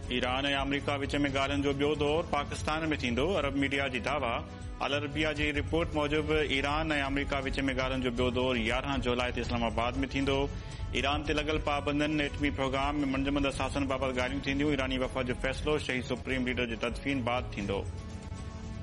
Iran ऐं अमरीका विच में ॻाल्हियुनि जो ॿियो दौर पाकिस्तान में थींदो। अरब मीडिया जी दावा। अल अरबिया जी रिपोर्ट मूजिब ईरान ऐं अमरीका विच में ॻाल्हियुनि जो ॿियो दौर 11 जुलाई ते इस्लामाबाद में थींदो। ईरान ते लॻल पाबंदियुनि एटमी प्रोग्राम में मंजमद असासनि बाबति ॻाल्हियूं थींदियूं। ईरानी वफ़द जो फ़ैसिलो शही सुप्रीम लीडर जे तदफ़ीन बाद थींदो।